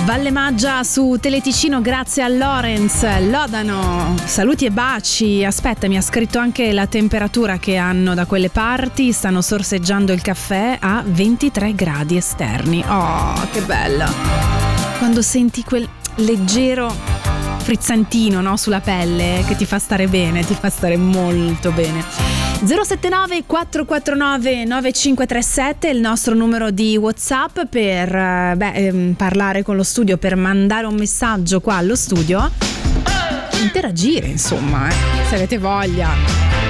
Valle Maggia su Teleticino, grazie a Lorenz Lodano, saluti e baci. Aspetta, mi ha scritto anche la temperatura che hanno da quelle parti, stanno sorseggiando il caffè a 23 gradi esterni. Oh, che bella, quando senti quel leggero frizzantino, no, sulla pelle, che ti fa stare bene, ti fa stare molto bene. 079 449 9537 è il nostro numero di WhatsApp per parlare con lo studio, per mandare un messaggio qua allo studio, interagire insomma, se avete voglia.